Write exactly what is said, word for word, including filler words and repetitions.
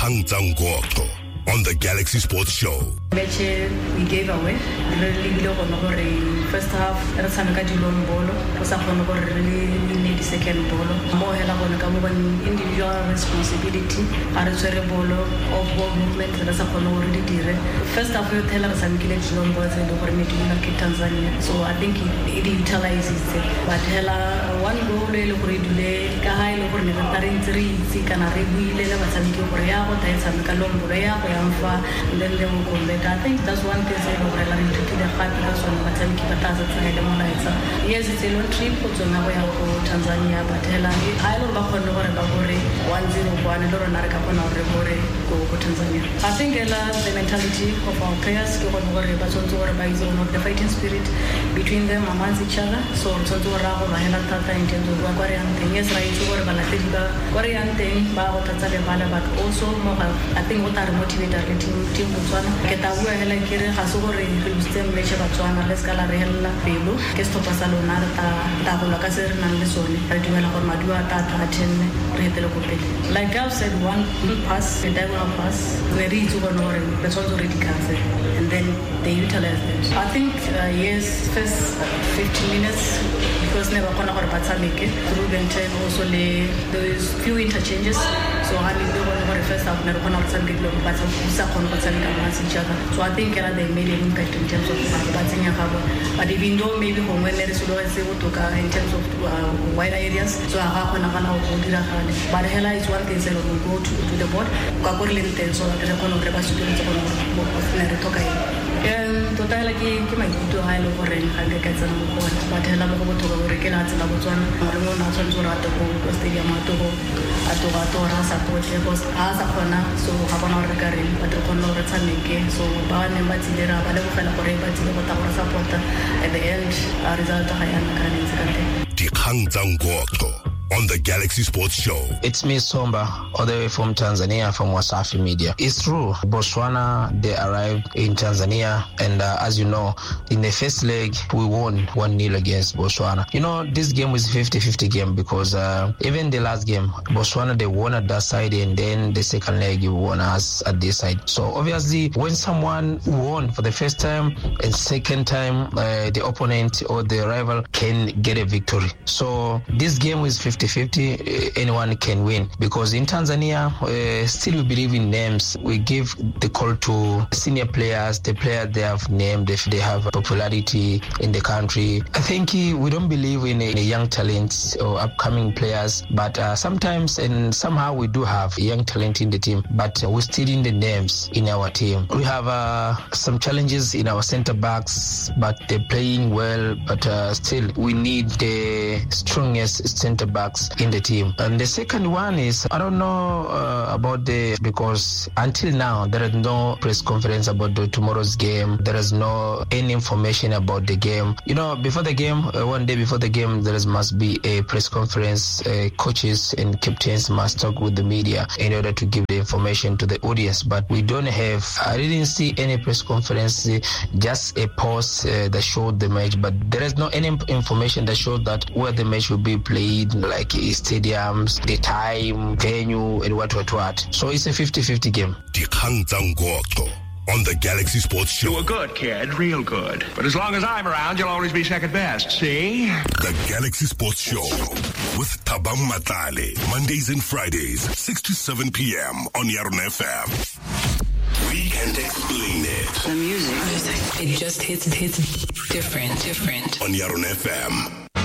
Dikgang Ngoqo on the Galaxy Sports Show. We gave away really first half re tshameka dilong bolo o sa kgone gore really need the second bolo mo hela gone ka mo individual responsibility ga re tsere bolo of ball movement re sa kgone gore di dire first half yo tela re tshamekile dilong bolo tse le gore ne di na ke Tanzania, so I think it, it utilizes it, but hela one goal le gore dule ka ha ile gore ne re tare ntse itse kana re buile le batshameki gore ya go tla tshameka lombo ya go ya mfa then they will convert. I think that's one thing they don't really to the heart because when batshameki ba tsa tsaya le mona etsa yes it's a long trip go tsona go ya go Tanzania, but hela ha ile ba khona gore ba gore one zero one le rona re ka bona gore gore go go Tanzania. I think hela the mentality of our players ke go gore ba tsotso gore ba izo not the fighting spirit between them amongst each other, so tsotso ra go ba hela tata in terms of wa gore anteng yes right go gore ba la tediba gore anteng ba go tsa le bala, but also more I think what are motivated team team Botswana ke ta bua hela ke re ga se gore re bustse mmeche Botswana le skala re hela pelo ke stopa sa lona re ta ta go ka se re nang le sone re dumela gore madua ta ta ten re hetele go pele like I've said one pass the diagonal pass we reach over no re the sonzo re dikase and then they utilize it. I think uh, yes first uh, fifteen minutes because never kona gore batsameke through the time also le there is few interchanges, so I need to go first half never kona gore tshameke but sa kona go tshameka against each other, so I think uh, they made an impact in terms of batting ya gabo, but even though maybe go when there is lo se go toka in terms of uh, wider areas, so ha kona kana go dira gane, but hela is one thing say go go to, to the board ka gore le nteng so re kona re ba sutile tse kona go go re toka em total ke ke mai go ha ile go reng ga ka tsena mo bona, but hela mo go toka gore ke la tsela Botswana re mo na tshwanetse ra to go stadium to go a to ga to ra support because ha sa kona so ga bona re ka re ba tlo kona re tshameke, so ba ne ba tsilera ba le go fela gore ba tsile go ta go support at the end a result ga yana ka neng se ka teng. Dikgang tsa Ngoqo on the Galaxy Sports Show. It's me, Somba, all the way from Tanzania, from Wasafi Media. It's true, Botswana, they arrived in Tanzania, and uh, as you know, in the first leg, we won one nil against Botswana. You know, this game was a fifty-fifty game because uh, even the last game, Botswana, they won at that side, and then the second leg, you won us at this side. So obviously, when someone won for the first time and second time, uh, the opponent or the rival can get a victory. So this game was fifty fifty, anyone can win, because in Tanzania uh, still we believe in names. We give the call to senior players, the players they have named, if they have popularity in the country. I think uh, we don't believe in, in young talents or upcoming players, but uh, sometimes and somehow we do have young talent in the team, but uh, we're still in the names in our team. We have uh, some challenges in our center backs, but they're playing well, but uh, still we need the strongest center back in the team. And the second one is, I don't know uh, about the, because until now there is no press conference about the tomorrow's game. There is no any information about the game. You know, before the game, uh, one day before the game, there is, must be a press conference. Uh, coaches and captains must talk with the media in order to give the information to the audience. But we don't have, I didn't see any press conference, uh, just a post uh, that showed the match. But there is no any information that showed that where the match will be played, like stadiums, the time, venue, and what, what, what. So it's a fifty-fifty game. Dikgang tsa Ngoqo on the Galaxy Sports Show. You were good, kid, real good. But as long as I'm around, you'll always be second best, see? The Galaxy Sports Show with Thabang Matlale. Mondays and Fridays, six to seven p.m. on Yarona F M. We can't explain it. The music, it just hits, it hits different, different. On Yarona F M.